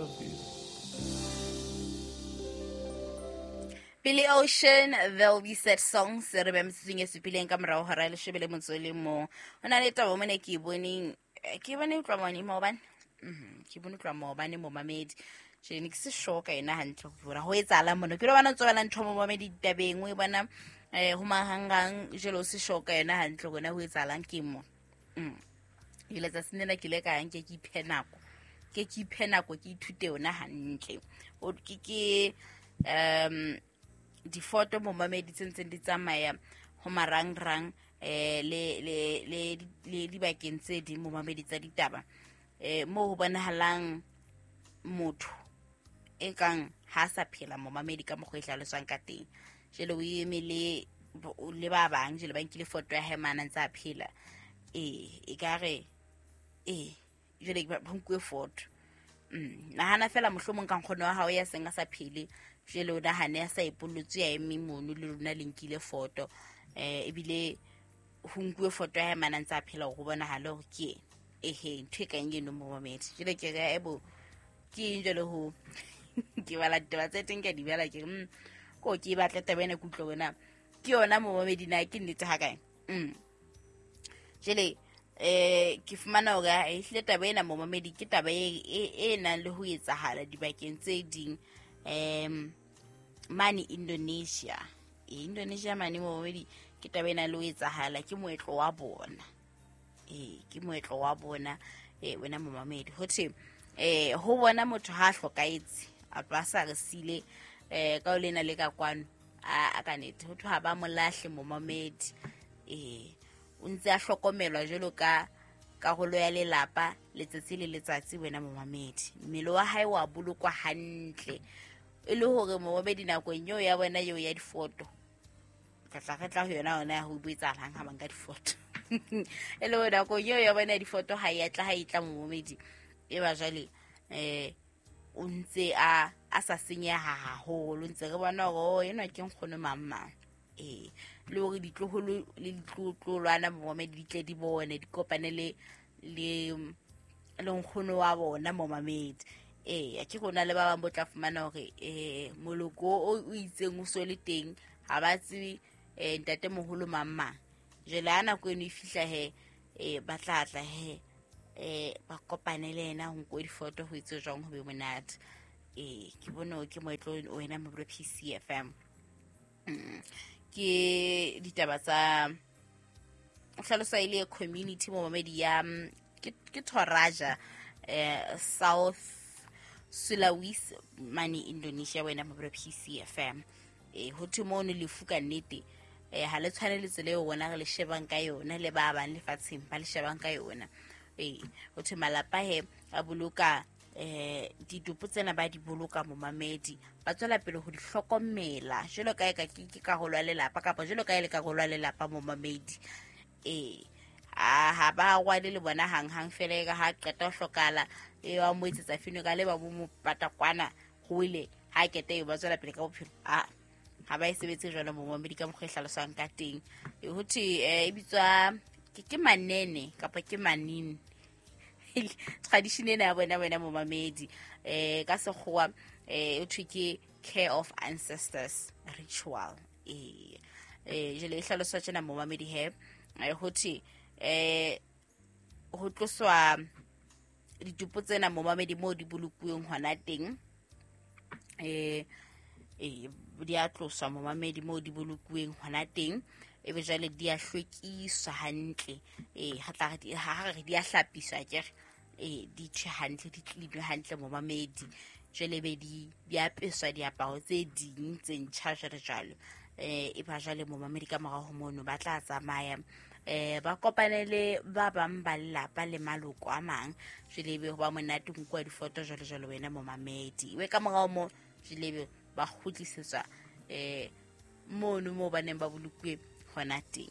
love you. Billy Ocean, There'll Be Sad Songs, re be metsing e supileng ka morao hora le shebele motswele mo. Ona le taba mone ke bone utlwa mone mo bana. Ke bone utlwa mo bana mo mamedi. Je ne ke se shoka ena hantle go bora ho etsala mona. Ke lo bana tswela ntho mo mamedi tabeng o bona ho mahangang jelo se shoka ena hantle gona ho etsalang ke mo. Ile tsa sinela ke le ka nke ke iphenako. Ke iphenako ke ithute ona hantle. O ke di photo mo mamedi tsentseng di tsamaya ho marangrang le di bakeng tse di mo mamedi tsa ditaba mo ho bonahalang motho e kang ha sa phela mo mamedi ka mogwe hlalosang ka teng jelo o emele le ba bang jelo ba nkile photo ya hemana ntse a phela e ka re jelo ba nkwe photo nahana fela mohlomong ka nkgono wa hao ya seng a sa phele jelo da hane ya sa ipolotse ya emimono le rona linkile photo ebile ho nkwe photo ya mana ntse a phela go bona halo ke ntwe ka ngeno mo mamedi jelo ke ga ebo ke jelo ho ke bala taba tse teng ke di bala ke ko ke batla tabene kutlo bona ke yona mo mamedi na ke nnete ha kae jele ke fumana hore e hle taba ena mo mamedi ke taba e nang le ho etsahala dibakeng tse ding mani Indonesia mani mo mamedi ke taba ena le ho etsahala ke moetlo wa bona ke moetlo wa bona wena mo mamedi hothi ho bona motho ha hlokaetse a twa sa re sile ka o lena le ka kwano a kanete ho thwa ba molahle mo mamedi o ntse a hlokomelwa jelo ka karolo ya lelapa letsatsi le letsatsi wena mo mamedi mmele wa hae wa bolokwa hantle e le hore mo mamedi nako nyo ya bona yo ya difoto tla ho yona ho buetsalang ha banka difoto e le hore nako nyo ya bona difoto ha ya tla ha itla mo mamedi e ba jale o ntse a sa senyeha haholo ntse re bona hore ena ke nkgono mamma le hore ditloholo le ditlotlolwana mo mamedi di tle di bone di kopane le nkgono wa bona mo mamedi a ke gona le ba bang botla fumana hore moloko o itseng o so le teng ha ba tse ntate moholo mamma jela ana ko eno e fihla ba tla ba kopane le ena ho nko di photo ho itse jwang ho be monate ke bona ke moetlo wena mo PCFM ke ditaba tsa o hlalosa ile community mo mamedi ya ke Toraja South Sulawesi mani Indonesia wena mo PCFM ho thimono le fuka nnete ha le tshwanele tsele o bona re le shebang ka yona le ba bang le fatsheng ba le shebang ka yona ho thmalapa a boloka ditupo tsena ba di boloka mo mamedi ba tswela pele ho di hlokomela jelo kae ka ke ka ho lwa lelapa kapa jelo kae le ka ho lwa lelapa mo mamedi ha ba wa le bona hang fele ka ha qeta ho hlokala wa mo etsetsa fino ka le ba mo patakwana ho ile ha kete ba tswela pele ka bophelo ha ba sebetse jalo mo mamedi ka mogehla le sang ka teng hothi e bitswa ke manene kapa ke manini tradition ena ya bona mo mamedi ka sekgowa o thwe ke care of ancestors ritual jele e hlaloswa tsena mo mamedi hothi ho tloswa ditupo tsena mo mamedi mo di bolokuweng hona teng di a tloswa mo mamedi mo di bolokuweng hona teng e be jale di a hlwekiswa hantle ha re di a hlapiswa ke di tshwe hantle di tlinwe hantle mo mamedi jale be di apeswa diaparo tse ding tse ntjha jalo e ba jale mo mamedi ka morago mono ba tla tsamaya ba kopanele ba bang ba lelapa le maloko a mang jale be ho ba monate go kwa difoto jalo wena mo mamedi we ka morago mo jale be ba khutlisetswa mono mo ba neng ba bolokwe hona teng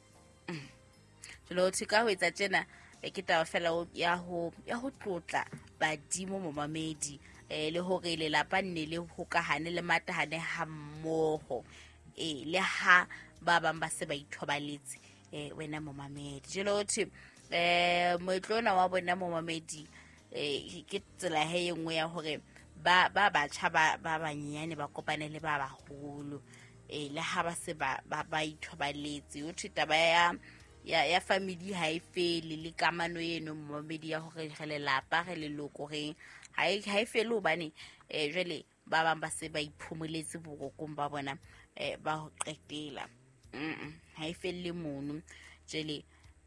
jalo tsika ho etsa tsena ke taba fela ya ho tlotla badimo mo mamedi le hore lelapa nne le hokahane le matahane ha mmoho le ha ba bang ba se ba ithobaletse wena mo mamedi jelo thi moetlona wa bona mo mamedi ke tsela he engwe ya hore ba batjha ba banyane ba kopane le ba baholo le ha ba se ba ithobaletse o thita ba ya family ha e fele le kamano eno momedi ya hore re lelapa re leloko re ha e fele hobane jwale ba bang ba se ba iphumuletse borokong ba bona ba ho qetela ha e fele mono jwale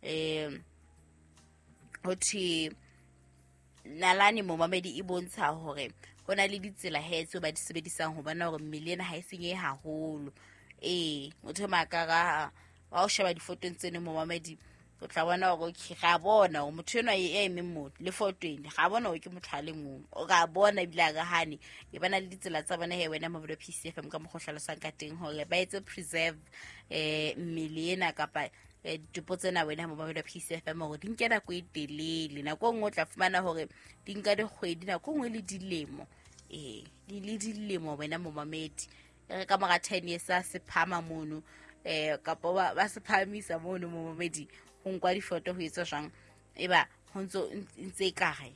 hothi nalane momamedi e bontsha hore hona le ditsela hetso ba di sebedisang ho bona hore mmele ena ha e senye haholo motho makara wa o sheba difotong tsene momamedi o tla bona hore ga bona o motho ena e eme mo le fotong ga bona o ke motho a le mong o ga bona bila ga hane e bana le ditsela tsa bona he wena mo bodo PCFM ka moghohlalo sang ka teng hore ba etse preserve mmele ena kapa dipotse na wena mo bodo PCFM hore di nkena go itelele na go ngwe o tla fumana hore di nka dikgwedi na go ngwe le dilemo di le dilemo wena mo mamedi ka moga 10 years a se phama mono kapa ba se phamisa mono mo mamedi ho nkwa difoto ho etsa jang eba ho ntse kare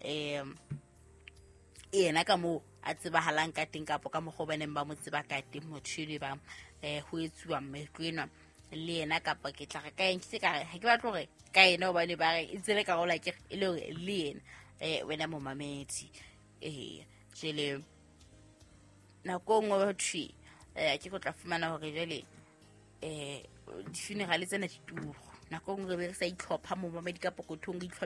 ena ka mo a tsebahalang ka teng kapo ka mogobaneng ba mo tseba ka teng motshile ba ho etsuwa mmekwena le ena kapa ke tla ka eng ke ka ha ke batlo gore ka ena o bane ba re itsele ka gola ke e le gore le ena wena mo mamedi jele na go ngwe thwi ke go tla fumana hore jele di funeral tsena di turu na go ngwe re sa itlhopha mo mamedi ka pokothong re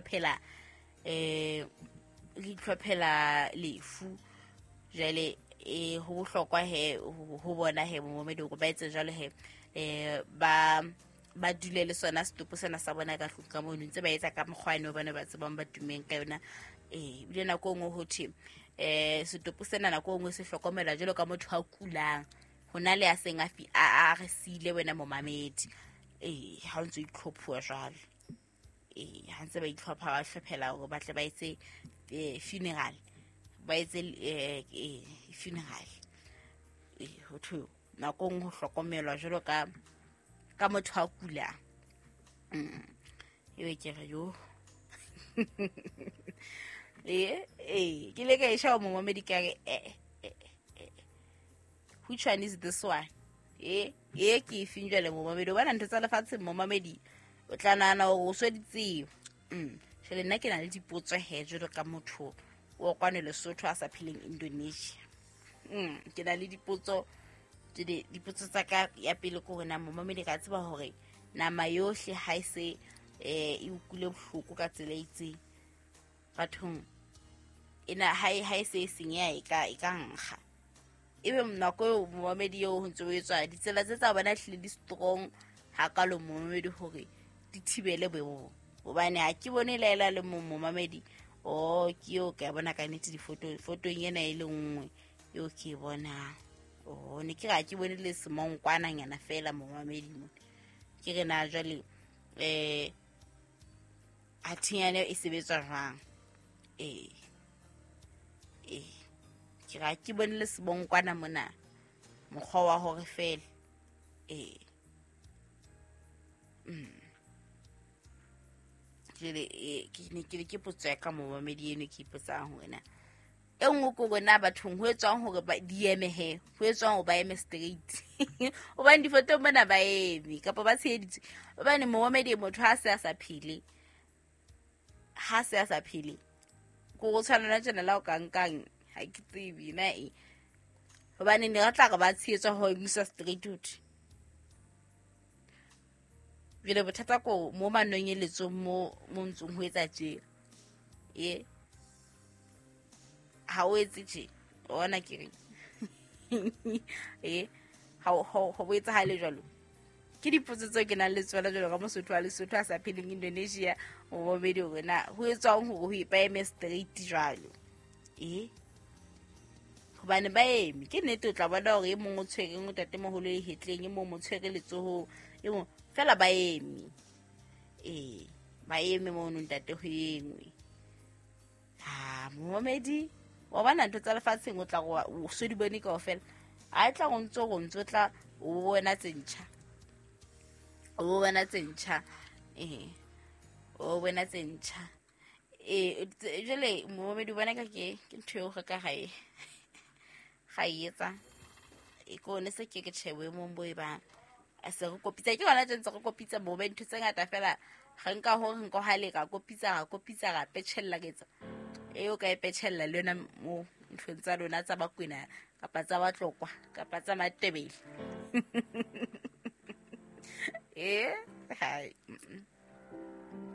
itlhophela lefu jele ho bohlokwa he ho bona he mo mamedi go ba etse jalo he ba dule le sona stopo sena sa bona ka hlutla mo ntse ba etsa ka mokgwane o bana ba tsebang ba tumeng ka yona bile na go ngwe ho thi stopo sena na go ngwe se hlokomela jalo ka motho a kulang hona le a seng a re sile wena mo mamedi ha ntse itlhophuwa jalo ha ntse ba itlhopha ba hlophela hore ba tle ba etse funeral ba etse funeral ho thu na go ngwe ho hlokomelwa jalo ka motho a kulang e ke re yo ke le ka isha mo mamedi ka which one is this one ke finjele mo mamedi bana ntse tsa lefatshe mo mamedi o tla nana o so ditseo shele nna ke na le dipotso he jalo ka motho o kwane le Sotho a sa phileng Indonesia ke na le dipotso tsa ka ya pele ko rena mo mamedi ka tseba hore nama yohle ha e se e ukule bohloko ka tsela itse bathong ina ha e se senya e ka nkga ebe mnako mo mamedi yo ho ntse o etswa ditsela tsa bona hlile di strong ha ka lo mo mamedi hore di thibele bebo hobane ha ke bone laela le mo mamedi ke yo ka bona ka nete difoto ena e le nngwe yo ke bona ne ke ga ke bone le semong kwana nyana fela mo mamedi mo ke re na jwale a thinyane e sebetsa jang ke ga ke bone le semong kwana mona mokgwa wa hore fela jele ke potso ka mo mamedi eno ke ipotsang wena engwe go bona bathong ho etswang hore ba dieme he ho etswang ho ba eme straight o ba ndi foto bona ba eme kapa ba tsheditse ba ne mo mamedi motho ha se a sa phile go tshwana tsena la o kankang ha ke tsibi na hobane ne ga tla ga ba tshetsa ho imisa straight out vile bothata ko mo manonyeletso mo ntsong ho etsa tje ha o etse tje ona ke reng ha ho boetsa ha le jwalo ke dipotso tse ke nang le tswela jwalo ka Mosotho a Lesotho a sa phileng Indonesia o bobedi wena ho etswang ho ipa eme straight jwalo hobane ba eme ke nnete o tla bona hore e mong o tshwereng o tate moholo e hetleng e mong mo tshwere letsoho e mong fela ba eme mo ntate ho engwe momedi wa bana ntse tsa lefatsheng o tla go o so di bone ka ofela a tla go ntso tla o bona tsentšha o bona tsentšha jale momedi bona ka ke ntho eo ga ka ga etsa e kone se ke tšhewe mo bo ba a se go kopitsa ke gona tse go kopitsa mo be ntho tse ngata fela ga nka ho nko hale ka kopitsa ga petšhella ketsa e o ka e petšhella le yona mo ntho tsa lona tsa bakwena kapa tsa batlokwa kapa tsa matebele hai